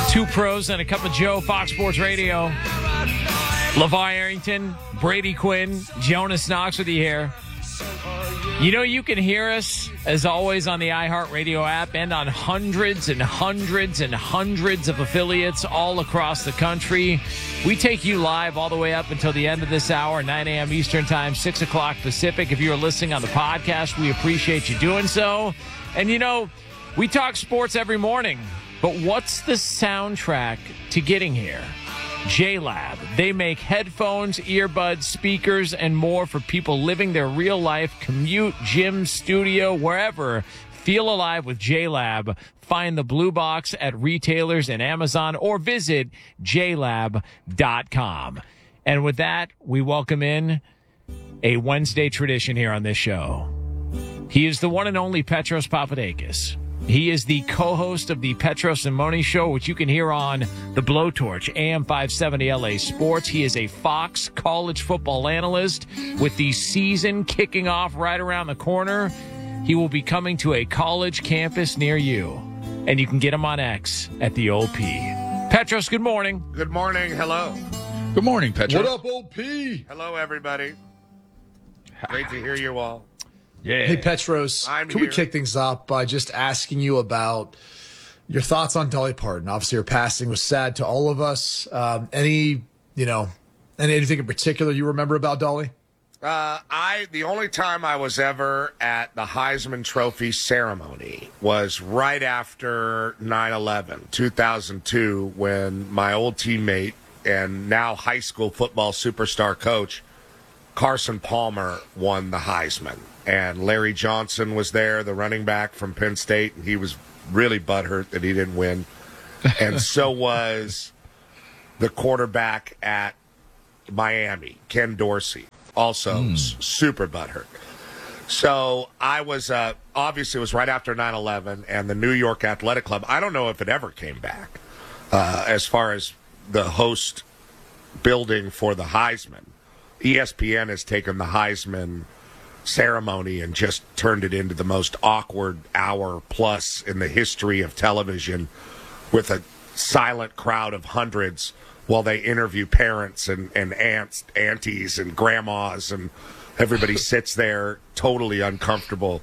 Two pros and a cup of Joe, Fox Sports Radio. LeVar Arrington, Brady Quinn, Jonas Knox with you here. You know, you can hear us, as always, on the iHeartRadio app and on hundreds and hundreds and hundreds of affiliates all across the country. We take you live all the way up until the end of this hour, 9 a.m. Eastern Time, 6 o'clock Pacific. If you are listening on the podcast, we appreciate you doing so. And, you know, we talk sports every morning, but what's the soundtrack to getting here? JLab. They make headphones, earbuds, speakers, and more for people living their real life, commute, gym, studio, wherever. Feel alive with JLab. Find the blue box at retailers and Amazon or visit jlab.com. And with that, we welcome in a Wednesday tradition here on this show. He is the one and only Petros Papadakis. He is the co-host of the Petros and Moni Show, which you can hear on the Blowtorch, AM 570 LA Sports. He is a Fox college football analyst with the season kicking off right around the corner. He will be coming to a college campus near you, and you can get him on X at the OP. Petros, good morning. Good morning. Hello. Good morning, Petros. What up, OP? Hello, everybody. Great to hear you all. Yeah. Hey, Petros, can we kick things up by just asking you about your thoughts on Dolly Parton? Obviously, her passing was sad to all of us. Anything in particular you remember about Dolly? The only time I was ever at the Heisman Trophy ceremony was right after 9/11, 2002, when my old teammate and now high school football superstar coach, Carson Palmer, won the Heisman. And Larry Johnson was there, the running back from Penn State, and he was really butthurt that he didn't win. And so was the quarterback at Miami, Ken Dorsey, also super butthurt. So I was, obviously it was right after 9/11, and the New York Athletic Club, I don't know if it ever came back as far as the host building for the Heisman. ESPN has taken the Heisman ceremony and just turned it into the most awkward hour plus in the history of television, with a silent crowd of hundreds while they interview parents and aunties and grandmas, and everybody sits there totally uncomfortable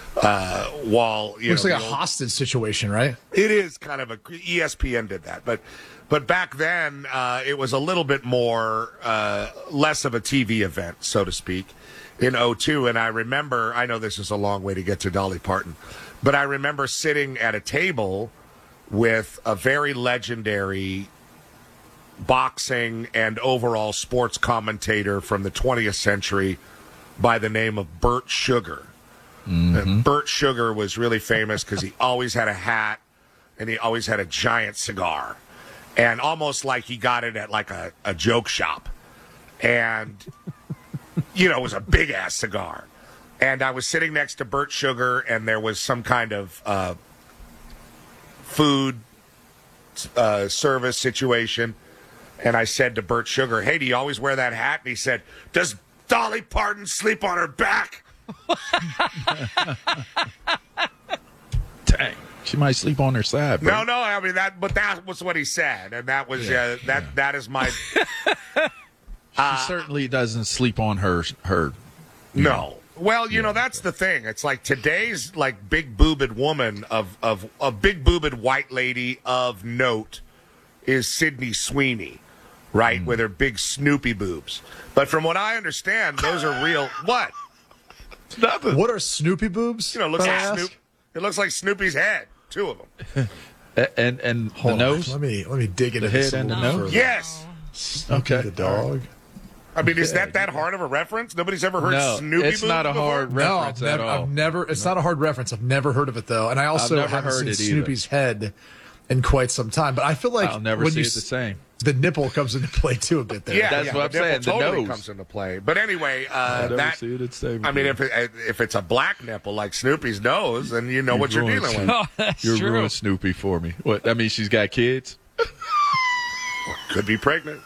while Looks like a hostage situation, right? It is kind of ESPN did that, but back then it was a little bit more less of a TV event, so to speak, in 2002. And I know this is a long way to get to Dolly Parton, but I remember sitting at a table with a very legendary boxing and overall sports commentator from the 20th century by the name of Bert Sugar. And Bert Sugar was really famous because he always had a hat and he always had a giant cigar, and almost like he got it at like a joke shop. And, it was a big-ass cigar. And I was sitting next to Bert Sugar, and there was some kind of food service situation. And I said to Bert Sugar, "Hey, do you always wear that hat?" And he said, "Does Dolly Parton sleep on her back?" Dang. She might sleep on her side, bro. No, I mean that was what he said, and that was that is my. She certainly doesn't sleep on her. No. Well, that's the thing. It's like today's like big boobed woman of a big boobed white lady of note is Sydney Sweeney, right, with her big Snoopy boobs. But from what I understand, those are real. What? Nothing. What are Snoopy boobs? It looks like Snoopy's head. Two of them. And the nose. Let me dig into the this head and the further. nose. Yes. Snoopy the dog. I mean, is that hard of a reference? Nobody's ever heard Snoopy it's boobs not a hard before? reference at all. I've never. It's not a hard reference. I've never heard of it though, and I also haven't seen Snoopy's head in quite some time. But I feel like I'll never see it the same. The nipple comes into play too a bit there. Yeah, that's what I'm saying. The totally nose comes into play. But anyway, I'll never see it the same. I mean, if it's a black nipple like Snoopy's nose, then you know what you're dealing with. Oh, that's You're true. ruining Snoopy for me. What? That means she's got kids? Could be pregnant.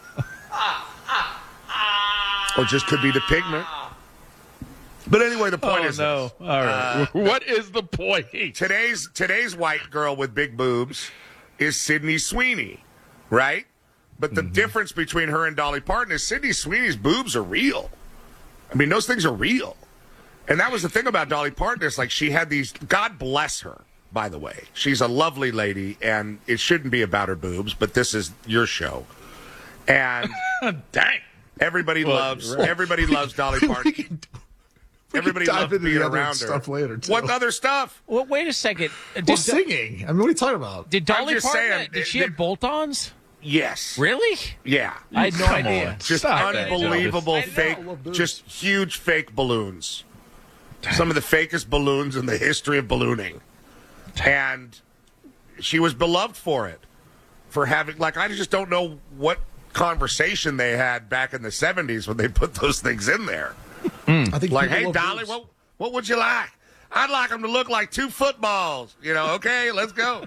Or just could be the pigment. But anyway, the point is no. All right. What is the point? Today's white girl with big boobs is Sydney Sweeney, right? But the difference between her and Dolly Parton is Sydney Sweeney's boobs are real. I mean, those things are real. And that was the thing about Dolly Parton is like she had these, God bless her, by the way. She's a lovely lady, and it shouldn't be about her boobs, but this is your show. And Dang. everybody loves Dolly Parton. Everybody loves being around her. Stuff later, too. What other stuff? Well, wait a second. Well, singing. I mean, what are you talking about? Did Dolly just Parton, saying, did she have bolt-ons? Yes. Really? Yeah. I had no idea. Just Stop that, unbelievable Jonas. fake, I love boobs. just huge fake balloons. Some of the fakest balloons in the history of ballooning. And she was beloved for it. For having, like, I just don't know what conversation they had back in the 70s when they put those things in there. I think Like, people hey, love Dolly, boobs. what would you like? I'd like them to look like 2 footballs. You know, okay, let's go.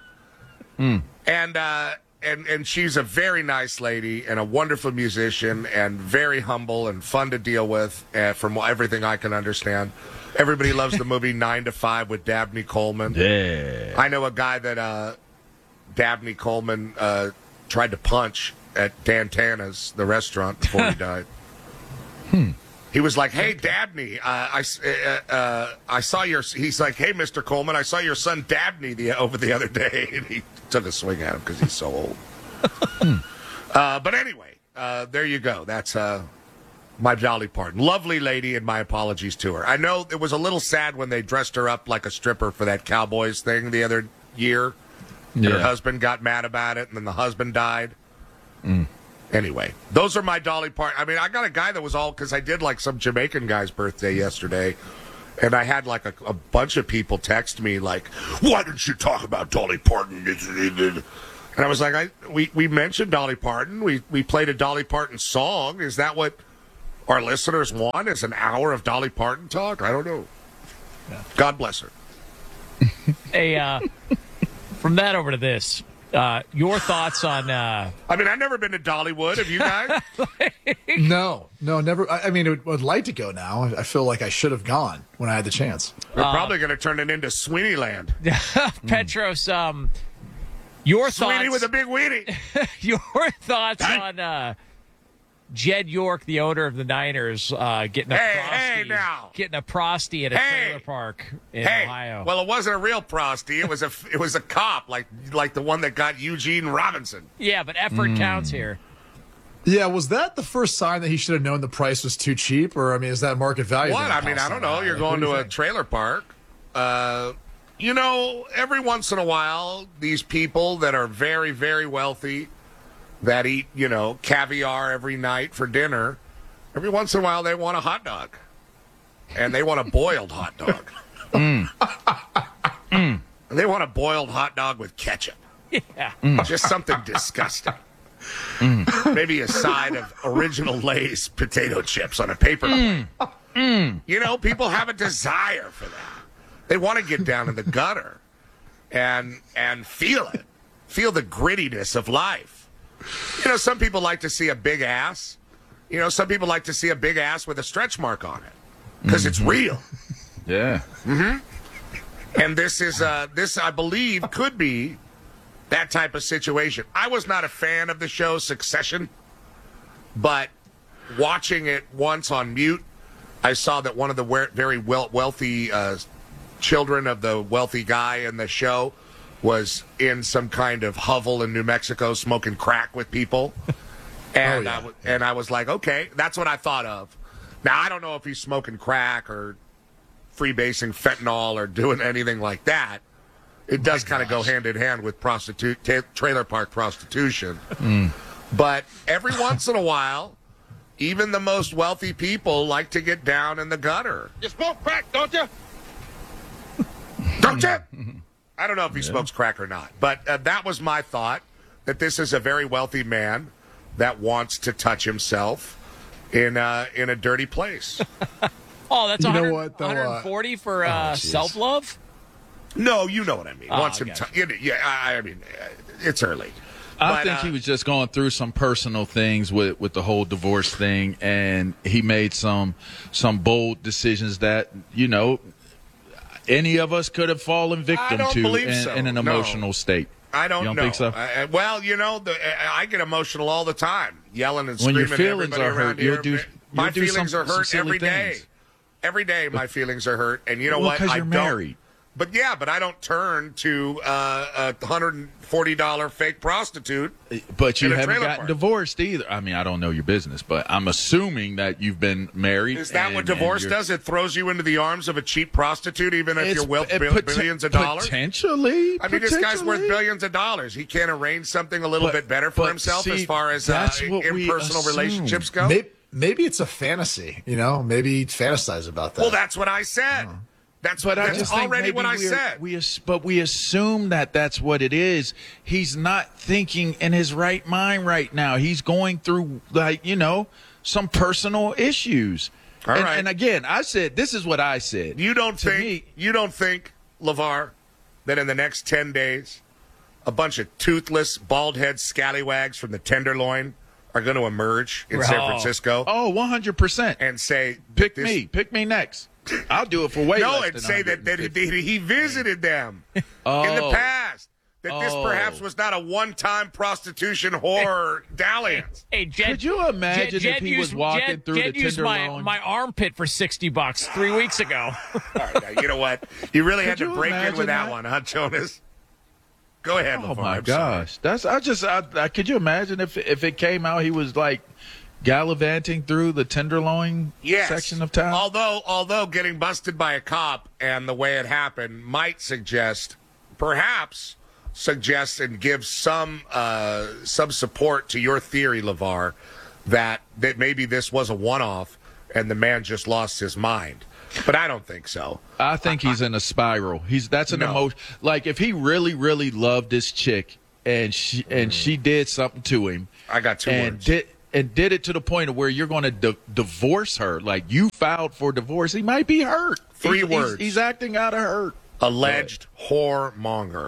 And she's a very nice lady and a wonderful musician and very humble and fun to deal with, from everything I can understand. Everybody loves the movie 9 to 5 with Dabney Coleman. Yeah. I know a guy that Dabney Coleman tried to punch at Dan Tana's, the restaurant, before he died. He was like, "Hey, Dabney, I saw your." He's like, "Hey, Mr. Coleman, I saw your son Dabney over the other day," and he took a swing at him because he's so old. But anyway, there you go. That's my Dolly Parton, lovely lady, and my apologies to her. I know it was a little sad when they dressed her up like a stripper for that Cowboys thing the other year. And her husband got mad about it, and then the husband died. Anyway, those are my Dolly Parton. I mean, I got a guy that was all, because I did like some Jamaican guy's birthday yesterday, and I had like a bunch of people text me like, "Why didn't you talk about Dolly Parton?" And I was like, we mentioned Dolly Parton. We played a Dolly Parton song. Is that what our listeners want? Is an hour of Dolly Parton talk? I don't know. Yeah. God bless her. Hey, from that over to this. Your thoughts on... I mean, I've never been to Dollywood. Have you guys? No, never. I mean, I'd like to go now. I feel like I should have gone when I had the chance. We're probably going to turn it into Sweeney Land. Petros, your thoughts... Sweeney with a big weenie. Your thoughts on Jed York, the owner of the Niners, getting a prosty at a trailer park in Ohio. Well, it wasn't a real prosty. It was a cop, like the one that got Eugene Robinson. Yeah, but effort counts here. Yeah, was that the first sign that he should have known the price was too cheap? Or, I mean, is that market value? What? I mean, I don't know. You're going to a trailer park. You know, every once in a while, these people that are very, very wealthy, that eat, you know, caviar every night for dinner, every once in a while they want a hot dog. And they want a boiled hot dog. And they want a boiled hot dog with ketchup. Yeah. Just something disgusting. Maybe a side of original Lay's potato chips on a paper plate. You know, people have a desire for that. They want to get down in the gutter and feel it. Feel the grittiness of life. You know, some people like to see a big ass. You know, some people like to see a big ass with a stretch mark on it because it's real. Yeah. And this is this, I believe, could be that type of situation. I was not a fan of the show Succession, but watching it once on mute, I saw that one of the very wealthy children of the wealthy guy in the show was in some kind of hovel in New Mexico smoking crack with people. And I was like, okay, that's what I thought of. Now, I don't know if he's smoking crack or freebasing fentanyl or doing anything like that. It does kind of go hand in hand with trailer park prostitution. But every once in a while, even the most wealthy people like to get down in the gutter. You smoke crack, don't you? Don't you? I don't know if he smokes crack or not, but that was my thought, that this is a very wealthy man that wants to touch himself in a dirty place. Oh, that's You know what, though, 140 for self-love? No, you know what I mean. Wants him I mean, it's early. I think he was just going through some personal things with the whole divorce thing, and he made some bold decisions that, you know, any of us could have fallen victim to in an emotional state. I don't You know. think so? Well, I get emotional all the time, yelling and When screaming. your feelings at everybody are around hurt, here. My you'll do feelings are some hurt silly every day. things. Every day, my feelings are hurt, and you know Well, what? because you're married. But I don't turn to a $140 fake prostitute. But you in a haven't trailer gotten park. divorced either. I mean, I don't know your business, but I'm assuming that you've been married. Is that what and divorce you're- does? It throws you into the arms of a cheap prostitute, even if you're worth billions of dollars? Potentially. I mean, this guy's worth potentially. billions of dollars. He can't arrange something a little bit better for but himself see, as far as that's what we impersonal assume. relationships go? Maybe it's a fantasy, maybe fantasize about that. Well, that's what I said. That's But I that's just think already maybe what I said. But we assume that that's what it is. He's not thinking in his right mind right now. He's going through some personal issues. All right. And again, I said this is what I said. You don't To think me- LeVar, that in the next 10 days, a bunch of toothless, bald-head scallywags from the Tenderloin are going to emerge in San Francisco Oh, 100%. and say, Pick this- me. Pick me next. I'll do it for way No, less and than say that 150. he visited them in the past. That this perhaps was not a one-time prostitution whore dalliance. Hey, Jed, Could you imagine Jed if he was walking through Jed the used Tenderloin? my armpit for $60 3 weeks ago. All right, now, you know what? You really had Could to you break in imagine with that that? one, huh, Jonas? Go ahead, Oh LeVar. my I'm sorry. gosh, could you imagine if it came out he was like gallivanting through the Tenderloin section of town? Although getting busted by a cop and the way it happened might perhaps suggest and give some support to your theory, LeVar, that maybe this was a one-off and the man just lost his mind. But I don't think so. I think he's in a spiral. That's an No. emotion. Like if he really, really loved this chick and she did something to him, I got two and words. did it to the point of where you're going to divorce her. Like you filed for divorce. He might be hurt. Three words. He's acting out of hurt. Alleged whoremonger.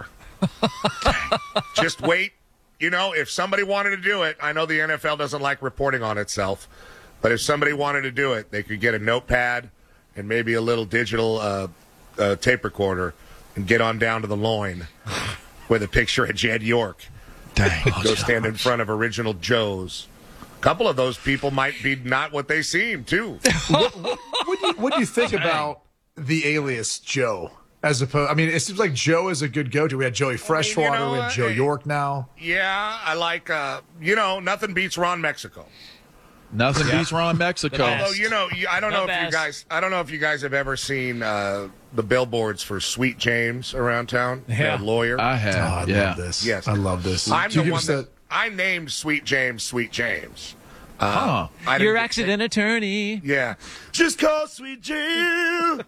Just wait. If somebody wanted to do it, I know the NFL doesn't like reporting on itself, but if somebody wanted to do it, they could get a notepad and maybe a little digital tape recorder and get on down to the loin with a picture of Jed York. Dang. Go stand in front of Original Joe's. A couple of those people might be not what they seem, too. What do you think about the alias Joe? As opposed, it seems like Joe is a good go-to. We had Joey Freshwater, we have Joe York now. Yeah, I like, nothing beats Ron Mexico. Nothing beats Ron Mexico. best. Although, I don't know best. if you guys have ever seen the billboards for Sweet James around town. Yeah. The lawyer. I have. I love this. Yes. I love this. I'm Do you the give one us that I named Sweet James. Huh. I Your didn't- accident attorney. Yeah. Just call Sweet James.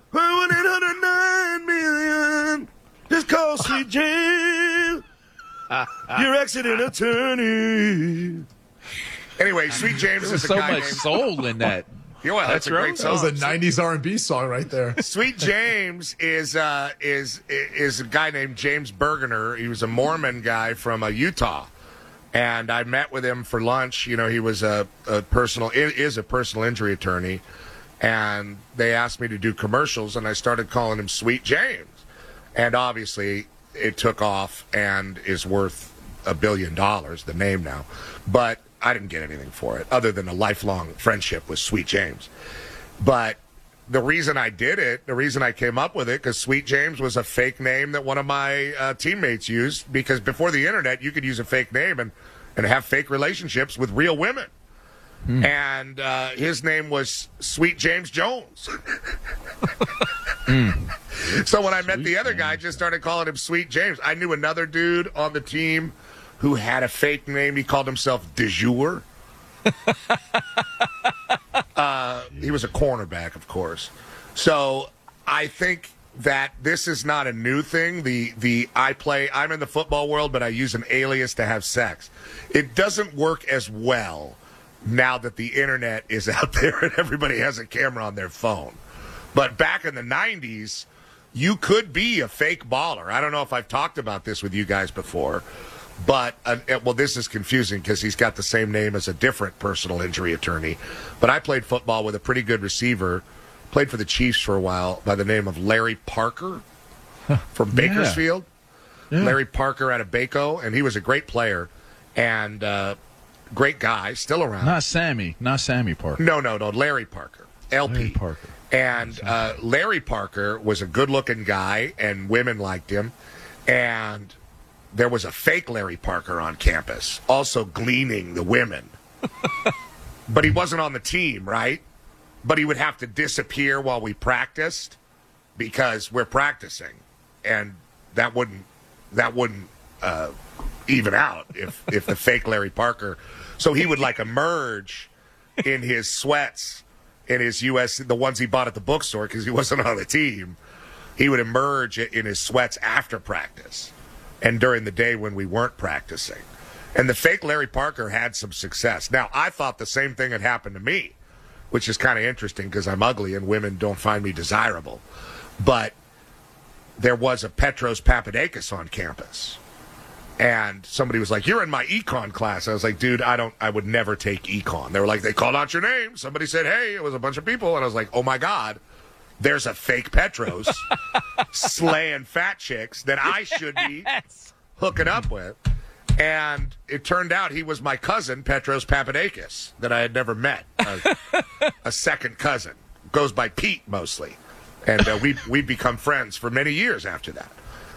1-800-9 million. Just call Sweet James. Your accident attorney. Anyway, Sweet James is There's a so guy much named... soul in that. Yeah, well, that's a right. great That song. was a 90s R&B song right there. Sweet James is a guy named James Bergener. He was a Mormon guy from Utah, and I met with him for lunch. He was a personal injury attorney, and they asked me to do commercials, and I started calling him Sweet James, and obviously it took off and is worth $1 billion. The name now, but I didn't get anything for it other than a lifelong friendship with Sweet James. But the reason I did it, the reason I came up with it, because Sweet James was a fake name that one of my teammates used, because before the internet, you could use a fake name and have fake relationships with real women. And his name was Sweet James Jones. So when I met the other guy, I just started calling him Sweet James. I knew another dude on the team who had a fake name. He called himself De Jour. He was a cornerback, of course. So I think that this is not a new thing. I'm in the football world, but I use an alias to have sex. It doesn't work as well now that the internet is out there and everybody has a camera on their phone. But back in the 90s, you could be a fake baller. I don't know if I've talked about this with you guys before. But, this is confusing because he's got the same name as a different personal injury attorney. But I played football with a pretty good receiver, played for the Chiefs for a while, by the name of Larry Parker from Bakersfield. Larry Parker out of Baco, and he was a great player and great guy, still around. Not Sammy Parker. No, Larry Parker, LP. Larry Parker. And Larry Parker was a good-looking guy, and women liked him. And there was a fake Larry Parker on campus, also gleaning the women. But he wasn't on the team, right? But he would have to disappear while we practiced because we're practicing, and that wouldn't even out if the fake Larry Parker. So he would like emerge in his sweats, in his the ones he bought at the bookstore because he wasn't on the team. He would emerge in his sweats after practice and during the day when we weren't practicing. And the fake Larry Parker had some success. Now, I thought the same thing had happened to me, which is kind of interesting because I'm ugly and women don't find me desirable. But there was a Petros Papadakis on campus. And somebody was like, "You're in my econ class." I was like, "Dude, I would never take econ." They were like, "They called out your name." Somebody said, "Hey," it was a bunch of people. And I was like, "Oh my God, there's a fake Petros slaying fat chicks that I should be hooking up with." And it turned out he was my cousin, Petros Papadakis, that I had never met. A second cousin. Goes by Pete mostly. And we'd become friends for many years after that.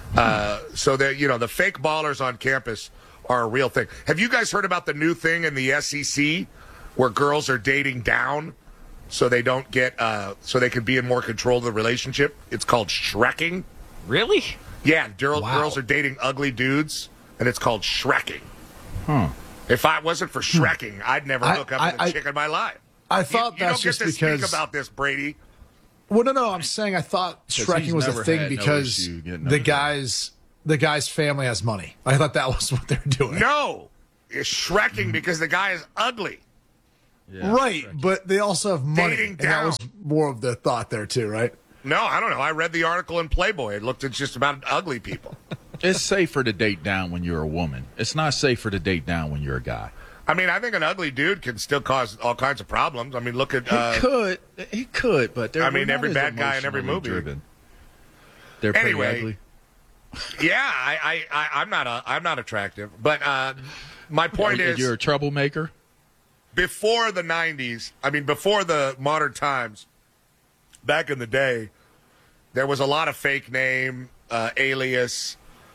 So the fake ballers on campus are a real thing. Have you guys heard about the new thing in the SEC where girls are dating down so they don't get so they can be in more control of the relationship? It's called Shrekking. Really? Yeah, girls are dating ugly dudes, and it's called Shrekking. If I wasn't for Shrekking, I'd never hook up with a chick in my life. I thought you that's don't get just to because. speak about this, Brady. Well, no. I'm saying I thought Shrekking was the thing because the guy's family has money. I thought that was what they were doing. No, it's Shrekking because the guy is ugly. Yeah, right, but they also have money. Dating and that was more of the thought there too, right? No, I don't know. I read the article in Playboy. It looked at just about ugly people. It's safer to date down when you're a woman. It's not safer to date down when you're a guy. I mean, I think an ugly dude can still cause all kinds of problems. I mean, look at He could, but every bad guy in every movie. Driven. They're pretty ugly. Yeah, I'm not attractive, but my point is, you're a troublemaker. Before the 90s, I mean, before the modern times, back in the day, there was a lot of fake name, alias,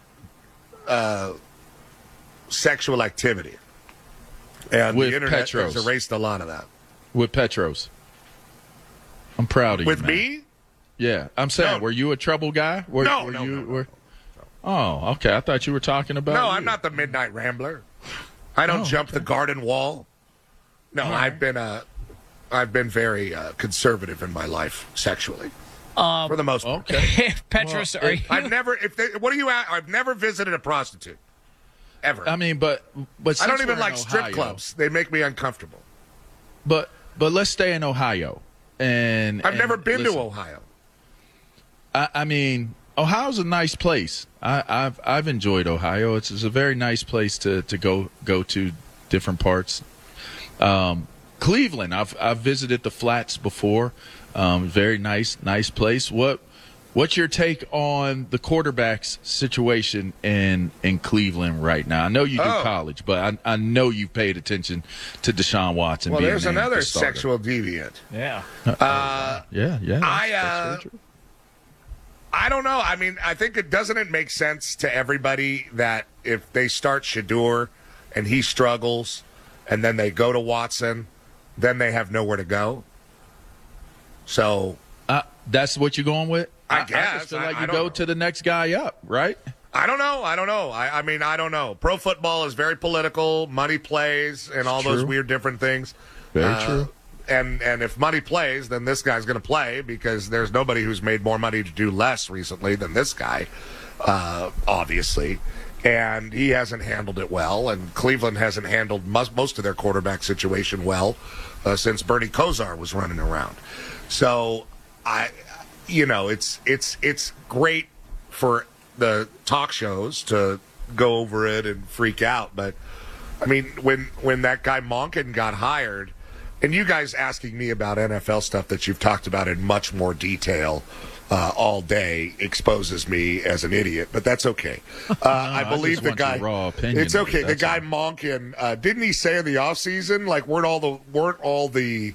sexual activity. And with the internet Petros. has erased a lot of that. With Petros. I'm proud of you, With man. me? Yeah. I'm saying, were you a trouble guy? No. Oh, okay. I thought you were talking about No, you. I'm not the Midnight Rambler. I don't jump the garden wall. No, I've been very conservative in my life sexually, for the most part. Okay. Petros, are you? I've never. I've never visited a prostitute, ever. I mean, but I don't even we're in like strip Ohio, clubs. They make me uncomfortable. But let's stay in Ohio. And I've never been to Ohio. I mean, Ohio's a nice place. I've enjoyed Ohio. It's a very nice place to go to different parts. Cleveland, I've visited the Flats before. Very nice place. What's your take on the quarterbacks situation in Cleveland right now? I know you do college, but I know you've paid attention to Deshaun Watson. Well, being there's named another the starter. sexual deviant. Yeah. Yeah. that's very true. I don't know. I mean, I think doesn't make sense to everybody that if they start Shedeur and he struggles and then they go to Watson, then they have nowhere to go. So that's what you're going with? I guess. I just feel like I you don't go know. to the next guy up, right? I don't know. I mean, I don't know. Pro football is very political. Money plays and all those weird different things. Very true. And if money plays, then this guy's going to play because there's nobody who's made more money to do less recently than this guy, obviously. And he hasn't handled it well, and Cleveland hasn't handled most of their quarterback situation well since Bernie Kosar was running around. So, it's great for the talk shows to go over it and freak out, but I mean, when that guy Monken got hired. And you guys asking me about NFL stuff that you've talked about in much more detail all day exposes me as an idiot, but that's okay. I believe the guy. Raw opinion, it's okay. The guy Monken, didn't he say in the offseason, like weren't all the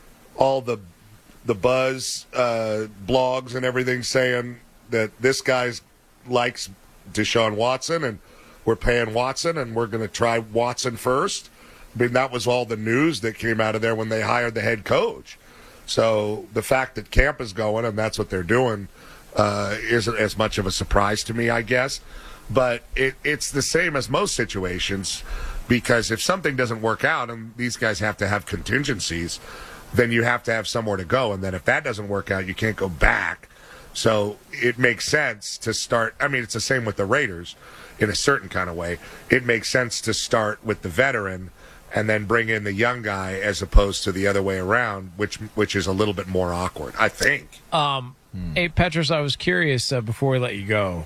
buzz blogs and everything saying that this guy likes Deshaun Watson and we're paying Watson and we're going to try Watson first? I mean, that was all the news that came out of there when they hired the head coach. So the fact that camp is going and that's what they're doing isn't as much of a surprise to me, I guess. But it's the same as most situations, because if something doesn't work out and these guys have to have contingencies, then you have to have somewhere to go. And then if that doesn't work out, you can't go back. So it makes sense to start. I mean, it's the same with the Raiders in a certain kind of way. It makes sense to start with the veteran and then bring in the young guy as opposed to the other way around, which is a little bit more awkward, I think. Hey, Petros, I was curious before we let you go.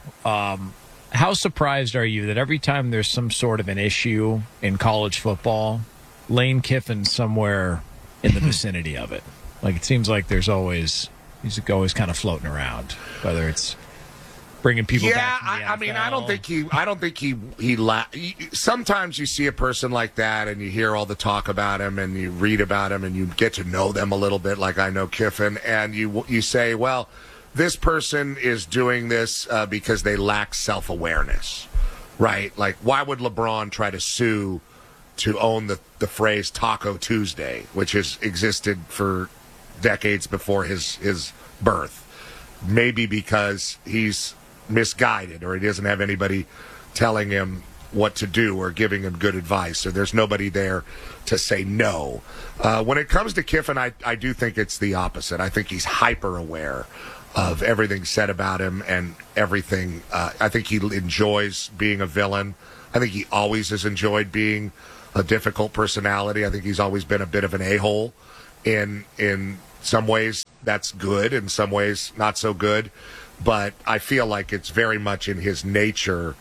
How surprised are you that every time there's some sort of an issue in college football, Lane Kiffin's somewhere in the vicinity of it? Like, it seems like he's always kind of floating around, whether it's bringing people back from the NFL. I mean, I don't think he sometimes you see a person like that and you hear all the talk about him and you read about him and you get to know them a little bit, like I know Kiffin, and you say, well, this person is doing this because they lack self-awareness, right? Like, why would LeBron try to sue to own the phrase Taco Tuesday, which has existed for decades before his birth? Maybe because he's misguided, or he doesn't have anybody telling him what to do or giving him good advice, or there's nobody there to say no. When it comes to Kiffin, I do think it's the opposite. I think he's hyper aware of everything said about him and everything. I think he enjoys being a villain. I think he always has enjoyed being a difficult personality. I think he's always been a bit of an a-hole. In some ways that's good, in some ways not so good. But I feel like it's very much in his nature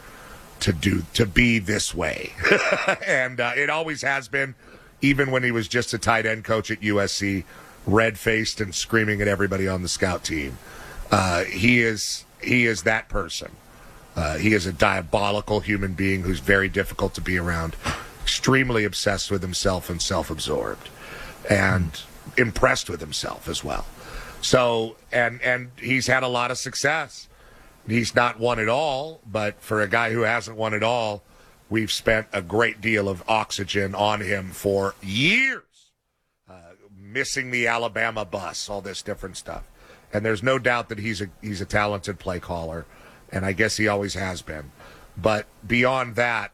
to be this way. And it always has been, even when he was just a tight end coach at USC, red-faced and screaming at everybody on the scout team. He is that person. He is a diabolical human being who's very difficult to be around, extremely obsessed with himself and self-absorbed, and impressed with himself as well. So, and he's had a lot of success. He's not won it all, but for a guy who hasn't won it all, we've spent a great deal of oxygen on him for years. Missing the Alabama bus, all this different stuff. And there's no doubt that he's a talented play caller, and I guess he always has been. But beyond that,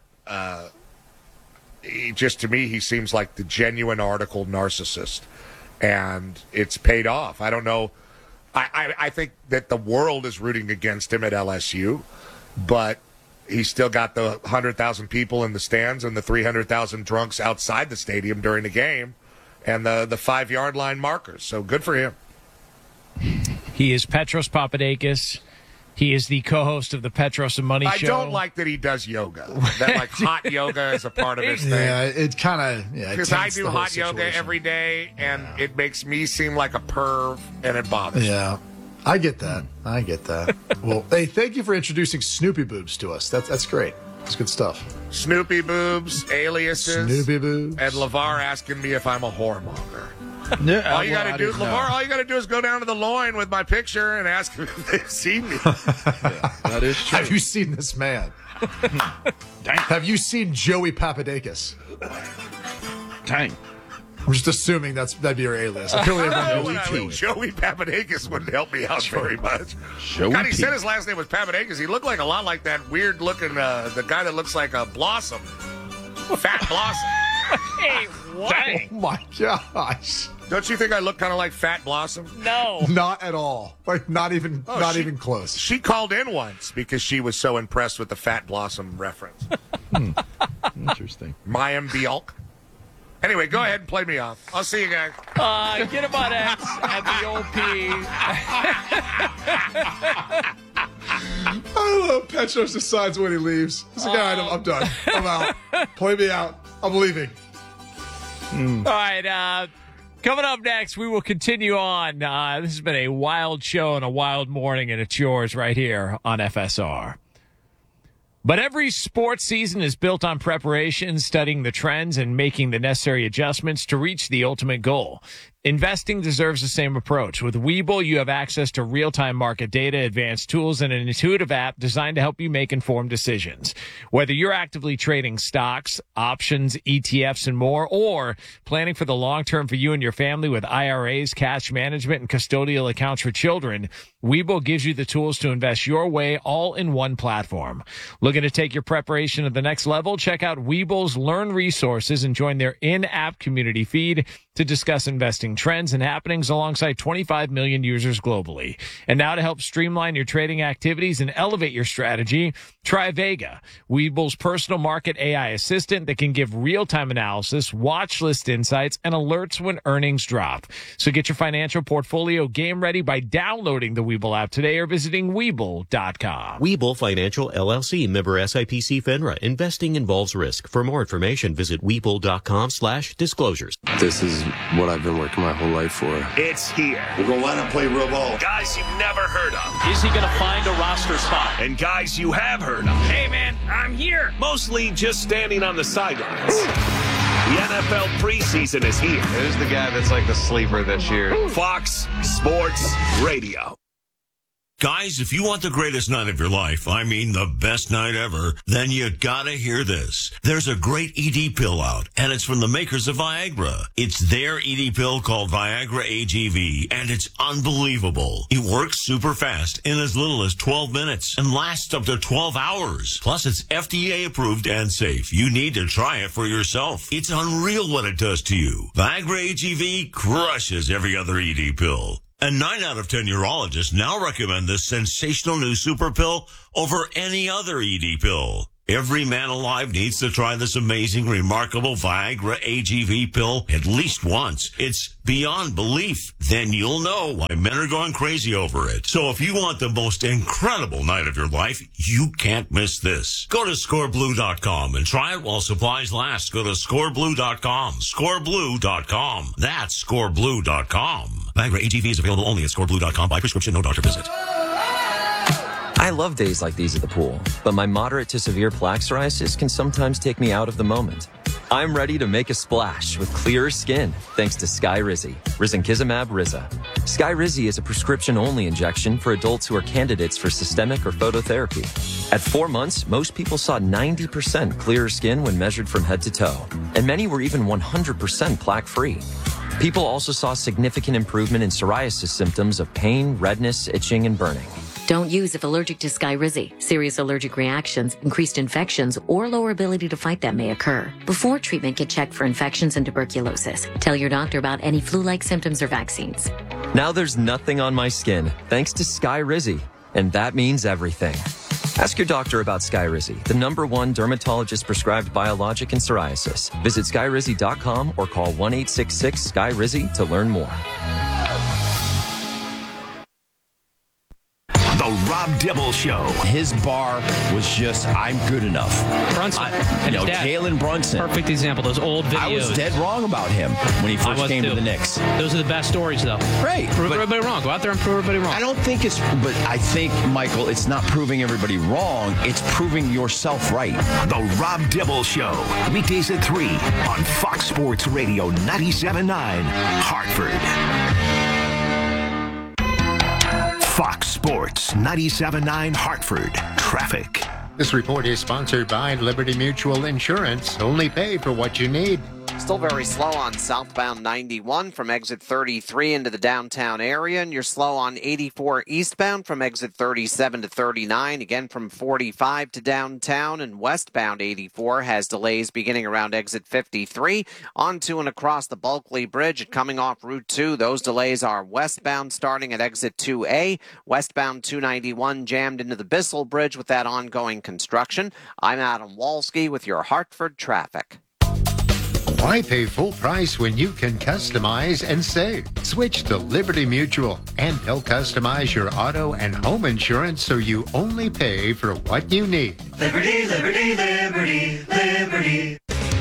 to me, he seems like the genuine article narcissist. And it's paid off. I don't know. I think that the world is rooting against him at LSU, but he's still got the 100,000 people in the stands and the 300,000 drunks outside the stadium during the game and the 5-yard line markers. So good for him. He is Petros Papadakis. He is the co-host of the Petros and Money Show. I don't like that he does yoga. That like hot yoga is a part of his thing. Yeah, it kind of because I do hot yoga every day, and it makes me seem like a perv, and it bothers me. Yeah, I get that. Well, hey, thank you for introducing Snoopy Boobs to us. That's great. It's good stuff. Snoopy Boobs, aliases, Snoopy Boobs, and LeVar asking me if I'm a whoremonger. No, all you got to do, LeVar, all you got to do is go down to the loin with my picture and ask if they've seen me. Yeah, that is true. Have you seen this man? Have you seen Joey Papadakis? Dang. I'm just assuming that'd be your alias. Joey Papadakis wouldn't help me out very much. God, he said his last name was Papadakis. He looked like a lot like that weird-looking, the guy that looks like a Blossom. Fat Blossom. Hey, what? Oh, my gosh. Don't you think I look kind of like Fat Blossom? No. Not at all. Like, not even close. She called in once because she was so impressed with the Fat Blossom reference. Interesting. Mayim Bialk. Anyway, go ahead and play me off. I'll see you guys. Get him on X at the OP. I love Petros decides when he leaves. He's like, all right, I'm done. I'm out. Play me out. I'm leaving. All right. Coming up next, we will continue on. This has been a wild show and a wild morning, and it's yours right here on FSR. But every sports season is built on preparation, studying the trends, and making the necessary adjustments to reach the ultimate goal. Investing deserves the same approach. With Webull, you have access to real-time market data, advanced tools, and an intuitive app designed to help you make informed decisions. Whether you're actively trading stocks, options, ETFs, and more, or planning for the long term for you and your family with IRAs, cash management, and custodial accounts for children, Webull gives you the tools to invest your way all in one platform. Looking to take your preparation to the next level? Check out Webull's Learn resources and join their in-app community feed to discuss investing trends and happenings alongside 25 million users globally. And now to help streamline your trading activities and elevate your strategy, try Vega, Webull's personal market AI assistant that can give real-time analysis, watch list insights, and alerts when earnings drop. So get your financial portfolio game ready by downloading the Webull app today or visiting Webull.com. Webull Financial LLC, member SIPC FINRA. Investing involves risk. For more information, visit Webull.com/disclosures. This is what I've been working my whole life for. It's here. We're going to line up, play real ball. Guys you've never heard of. Is he going to find a roster spot? And guys you have heard of. Hey, man, I'm here. Mostly just standing on the sidelines. The NFL preseason is here. Who's the guy that's like the sleeper this year? Fox Sports Radio. Guys, if you want the greatest night of your life, I mean the best night ever, then you gotta hear this. There's a great ED pill out, and it's from the makers of Viagra. It's their ED pill called Viagra AGV, and it's unbelievable. It works super fast in as little as 12 minutes and lasts up to 12 hours. Plus, it's FDA approved and safe. You need to try it for yourself. It's unreal what it does to you. Viagra AGV crushes every other ED pill. And 9 out of 10 urologists now recommend this sensational new super pill over any other ED pill. Every man alive needs to try this amazing, remarkable Viagra AGV pill at least once. It's beyond belief. Then you'll know why men are going crazy over it. So if you want the most incredible night of your life, you can't miss this. Go to scoreblue.com and try it while supplies last. Go to scoreblue.com. Scoreblue.com. That's scoreblue.com. Viagra AGV is available only at scoreblue.com by prescription, no doctor visit. I love days like these at the pool, but my moderate to severe plaque psoriasis can sometimes take me out of the moment. I'm ready to make a splash with clearer skin thanks to Skyrizi, Risankizumab Riza. Skyrizi is a prescription-only injection for adults who are candidates for systemic or phototherapy. At 4 months, most people saw 90% clearer skin when measured from head to toe, and many were even 100% plaque-free. People also saw significant improvement in psoriasis symptoms of pain, redness, itching, and burning. Don't use if allergic to Skyrizi. Serious allergic reactions, increased infections, or lower ability to fight them may occur. Before treatment, get checked for infections and tuberculosis. Tell your doctor about any flu-like symptoms or vaccines. Now there's nothing on my skin thanks to Skyrizi, and that means everything. Ask your doctor about Skyrizi, the #1 dermatologist-prescribed biologic in psoriasis. Visit Skyrizi.com or call 1-866-SKYRIZI to learn more. The Rob Dibble Show. His bar was just, I'm good enough. Brunson. Jalen Brunson. Perfect example. Those old videos. I was dead wrong about him when he first came to the Knicks. Those are the best stories, though. Right. Prove everybody wrong. Go out there and prove everybody wrong. I don't think but I think, Michael, it's not proving everybody wrong. It's proving yourself right. The Rob Dibble Show. Weekdays at 3 on Fox Sports Radio 97.9, Hartford. Fox Sports 97.9 Hartford. Traffic. This report is sponsored by Liberty Mutual Insurance. Only pay for what you need. Still very slow on southbound 91 from exit 33 into the downtown area, and you're slow on 84 eastbound from exit 37 to 39, again from 45 to downtown, and westbound 84 has delays beginning around exit 53 onto and across the Bulkley Bridge and coming off Route 2. Those delays are westbound starting at exit 2A, westbound 291 jammed into the Bissell Bridge with that ongoing construction. I'm Adam Walski with your Hartford traffic. Why pay full price when you can customize and save? Switch to Liberty Mutual, and they'll customize your auto and home insurance so you only pay for what you need. Liberty, liberty, liberty, liberty.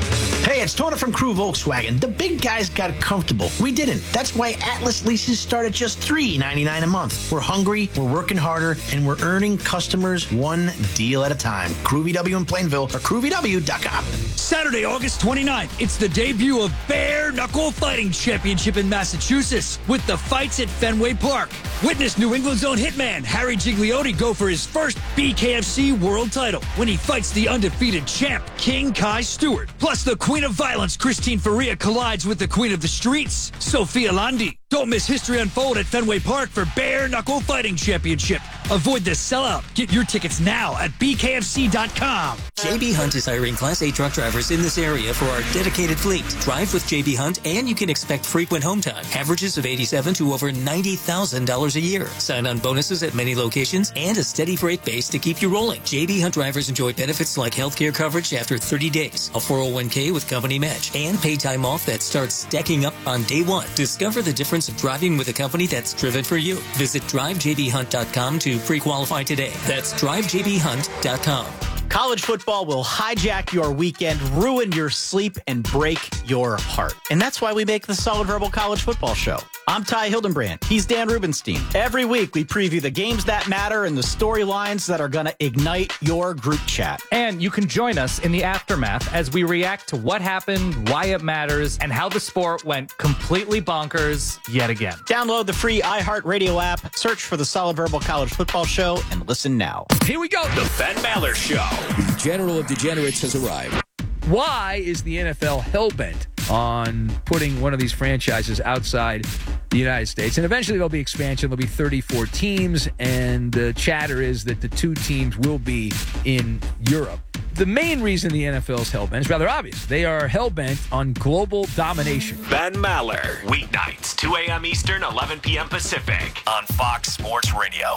Hey, it's Tona from Crew Volkswagen. The big guys got comfortable. We didn't. That's why Atlas leases start at just $3.99 a month. We're hungry, we're working harder, and we're earning customers one deal at a time. Crew VW in Plainville or crewvw.com. Saturday, August 29th, it's the debut of Bare Knuckle Fighting Championship in Massachusetts with the fights at Fenway Park. Witness New England's own hitman Harry Gigliotti go for his first BKFC world title when he fights the undefeated champ King Kai Stewart. Plus, the Queen of Violence Christine Faria collides with the Queen of the Streets, Sophia Landi. Don't miss history unfold at Fenway Park for Bare Knuckle Fighting Championship. Avoid the sellout. Get your tickets now at bkfc.com. JB Hunt is hiring Class A truck drivers in this area for our dedicated fleet. Drive with JB Hunt and you can expect frequent home time. Averages of $87,000 to over $90,000 a year. Sign-on bonuses at many locations and a steady freight base to keep you rolling. JB Hunt drivers enjoy benefits like healthcare coverage after 30 days, a 401k with company match, and paid time off that starts stacking up on day one. Discover the difference of driving with a company that's driven for you. Visit drivejbhunt.com to pre-qualify today. That's drivejbhunt.com. College football will hijack your weekend, ruin your sleep, and break your heart. And that's why we make the Solid Verbal College Football Show. I'm Ty Hildenbrand. He's Dan Rubenstein. Every week, we preview the games that matter and the storylines that are going to ignite your group chat. And you can join us in the aftermath as we react to what happened, why it matters, and how the sport went completely bonkers yet again. Download the free iHeartRadio app, search for the Solid Verbal College Football Show, and listen now. Here we go. The Ben Maller Show. The General of Degenerates has arrived. Why is the NFL hellbent on putting one of these franchises outside the United States? And eventually there'll be expansion. There'll be 34 teams, and the chatter is that the 2 teams will be in Europe. The main reason the NFL is hellbent is rather obvious. They are hellbent on global domination. Ben Maller, weeknights, 2 a.m. Eastern, 11 p.m. Pacific, on Fox Sports Radio.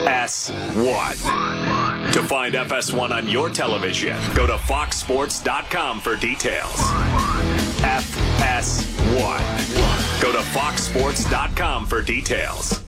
S1. To find FS1 on your television, go to foxsports.com for details. FS1. Go to foxsports.com for details.